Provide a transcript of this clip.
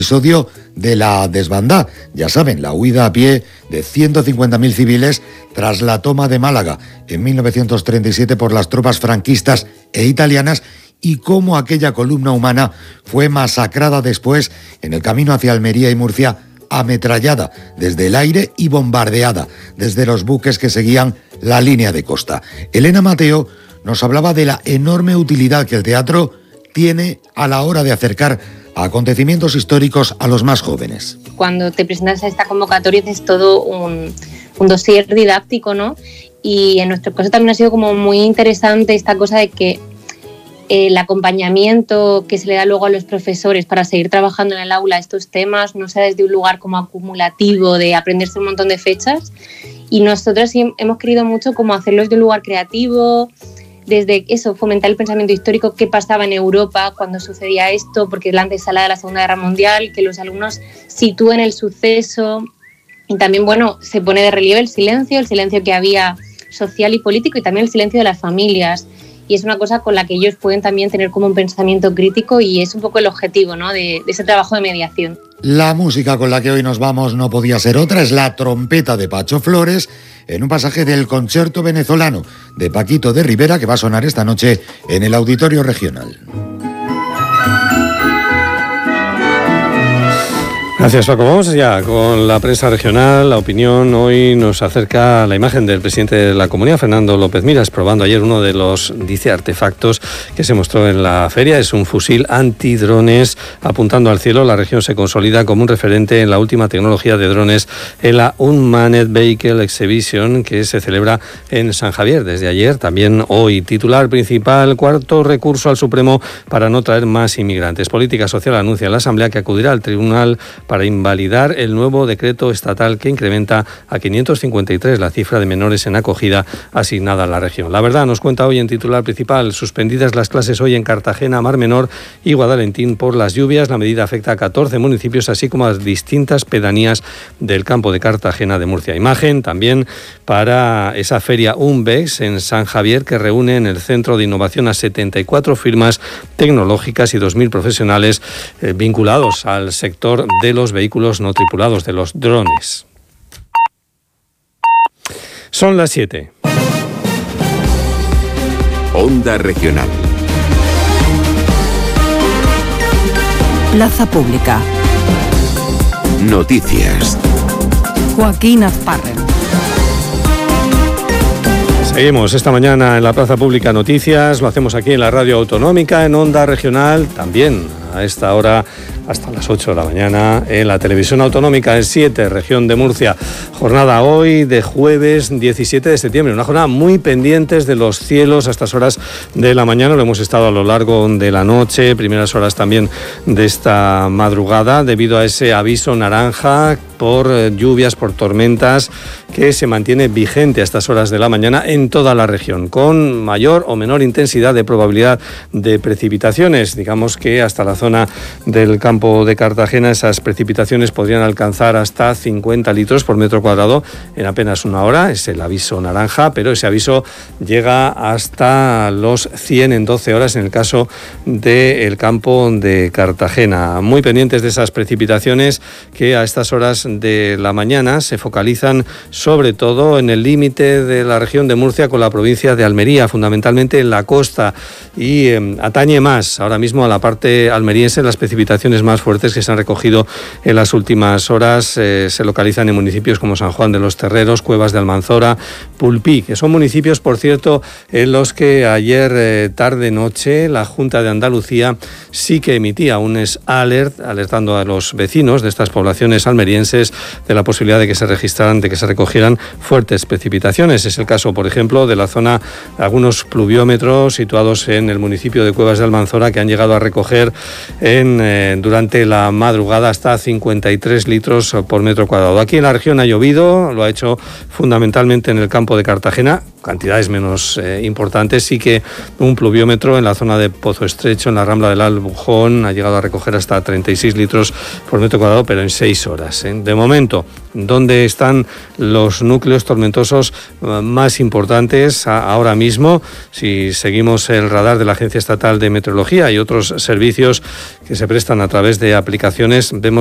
Episodio de la desbandada, ya saben, la huida a pie de 150.000 civiles tras la toma de Málaga en 1937 por las tropas franquistas e italianas, y cómo aquella columna humana fue masacrada después en el camino hacia Almería y Murcia, ametrallada desde el aire y bombardeada desde los buques que seguían la línea de costa. Elena Mateo nos hablaba de la enorme utilidad que el teatro tiene a la hora de acercar a acontecimientos históricos a los más jóvenes. Cuando te presentas a esta convocatoria es todo un dossier didáctico, ¿no? Y en nuestro caso también ha sido como muy interesante esta cosa de que el acompañamiento que se le da luego a los profesores para seguir trabajando en el aula estos temas no sea desde un lugar como acumulativo de aprenderse un montón de fechas, y nosotros sí hemos querido mucho como hacerlo desde un lugar creativo, desde eso, fomentar el pensamiento histórico, qué pasaba en Europa cuando sucedía esto, porque es la antesala de la Segunda Guerra Mundial, que los alumnos sitúen el suceso, y también, bueno, se pone de relieve el silencio que había social y político, y también el silencio de las familias, y es una cosa con la que ellos pueden también tener como un pensamiento crítico, y es un poco el objetivo, ¿no?, de ese trabajo de mediación. La música con la que hoy nos vamos no podía ser otra, es la trompeta de Pacho Flores, en un pasaje del concierto venezolano de Paquito de Rivera, que va a sonar esta noche en el Auditorio Regional. Gracias, Paco. Vamos ya con la prensa regional. La opinión hoy nos acerca la imagen del presidente de la Comunidad, Fernando López Miras, probando ayer uno de los, dice, artefactos que se mostró en la feria. Es un fusil antidrones apuntando al cielo. La región se consolida como un referente en la última tecnología de drones en la Unmanned Vehicle Exhibition, que se celebra en San Javier desde ayer. También hoy, titular principal, cuarto recurso al Supremo para no traer más inmigrantes. Política Social anuncia en la Asamblea que acudirá al Tribunal para invalidar el nuevo decreto estatal que incrementa a 553 la cifra de menores en acogida asignada a la región. La Verdad nos cuenta hoy en titular principal: suspendidas las clases hoy en Cartagena, Mar Menor y Guadalentín por las lluvias. La medida afecta a 14 municipios, así como a distintas pedanías del campo de Cartagena de Murcia. Imagen también para esa feria UNVEX en San Javier, que reúne en el Centro de Innovación a 74 firmas tecnológicas y 2.000 profesionales vinculados al sector de los vehículos no tripulados, de los drones. Son las 7. Onda Regional. Plaza Pública. Noticias. Joaquín Azparren. Seguimos esta mañana en la Plaza Pública Noticias, lo hacemos aquí en la Radio Autonómica, en Onda Regional, también a esta hora hasta las 8 de la mañana en la Televisión Autonómica en 7, región de Murcia. Jornada hoy de jueves 17 de septiembre, una jornada muy pendientes de los cielos a estas horas de la mañana. Lo hemos estado a lo largo de la noche, primeras horas también de esta madrugada, debido a ese aviso naranja por lluvias, por tormentas, que se mantiene vigente a estas horas de la mañana en toda la región, con mayor o menor intensidad de probabilidad de precipitaciones. Digamos que hasta la zona del campo de Cartagena esas precipitaciones podrían alcanzar hasta 50 litros por metro cuadrado en apenas una hora. Es el aviso naranja, pero ese aviso llega hasta los 100 en 12 horas en el caso del campo de Cartagena. Muy pendientes de esas precipitaciones que a estas horas de la mañana se focalizan sobre todo en el límite de la región de Murcia con la provincia de Almería, fundamentalmente en la costa, y atañe más ahora mismo a la parte almeriense. Las precipitaciones más fuertes que se han recogido en las últimas horas se localizan en municipios como San Juan de los Terreros, Cuevas de Almanzora, Pulpí, que son municipios, por cierto, en los que ayer tarde-noche la Junta de Andalucía sí que emitía un alert, alertando a los vecinos de estas poblaciones almerienses de la posibilidad de que se registraran, de que se recogieran fuertes precipitaciones. Es el caso, por ejemplo, de la zona, algunos pluviómetros situados en el municipio de Cuevas de Almanzora, que han llegado a recoger durante la madrugada hasta 53 litros por metro cuadrado. Aquí en la región ha llovido, lo ha hecho fundamentalmente en el campo de Cartagena, cantidades menos importantes. Sí que un pluviómetro en la zona de Pozo Estrecho, en la Rambla del Albujón, ha llegado a recoger hasta 36 litros por metro cuadrado, pero en 6 horas. De momento, ¿dónde están los núcleos tormentosos más importantes ahora mismo? Si seguimos el radar de la Agencia Estatal de Meteorología y otros servicios que se prestan a través de aplicaciones, vemos